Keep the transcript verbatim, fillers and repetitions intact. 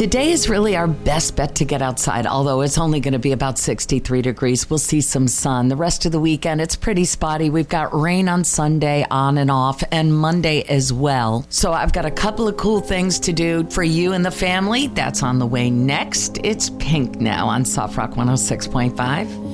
Today is really our best bet to get outside, although it's only going to be about sixty-three degrees. We'll see some sun. The rest of the weekend, it's pretty spotty. We've got rain on Sunday, on and off, and Monday as well. So I've got a couple of cool things to do for you and the family. That's on the way next. It's Pink now on Soft Rock one oh six point five.